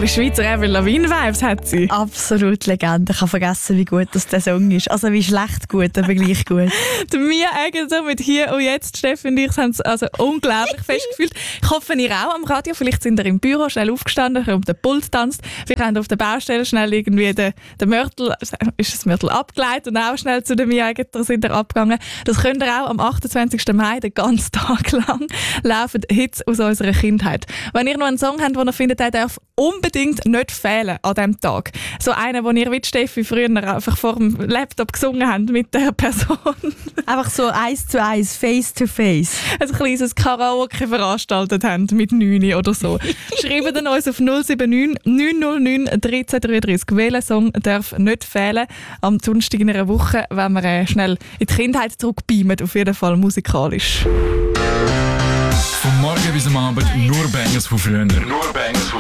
bisschen Schweizer Avril Lavigne-Vibes hat sie. Absolut Legende. Ich habe vergessen, wie gut das der Song ist. Also wie schlecht gut, aber gleich gut. Mir eigentlich so mit «Hier und jetzt», Steffi und ich, haben es also unglaublich fest gefühlt. Ich hoffe, ihr auch am Radio. Vielleicht sind ihr im Büro schnell aufgestanden, um den Puls tanzt. Vielleicht habt ihr auf der Baustelle schnell irgendwie den Mörtel, ist das Mörtel abgeleitet und auch schnell zu der Mia Egger sind ihr abgegangen. Das könnt ihr auch am 28. Mai, den ganzen Tag lang, laufen Hits aus unserer Kindheit. Wenn ihr noch einen Song habt, den ihr findet, der darf unbedingt nicht fehlen an diesem Tag. So einen, den ihr wie Steffi früher einfach vor dem Laptop gesungen habt mit der Person. Einfach so 1:1, face to face. Ein kleines Karaoke veranstaltet haben mit 9 oder so. Schreibt dann uns auf 079 909 1333. Welcher Song darf nicht fehlen? Am Donnerstag in einer Woche, wenn wir schnell in die Kindheit zurückbeamen, auf jeden Fall musikalisch. Vom Morgen bis am Abend nur Bangers von früher. Nur Bangers von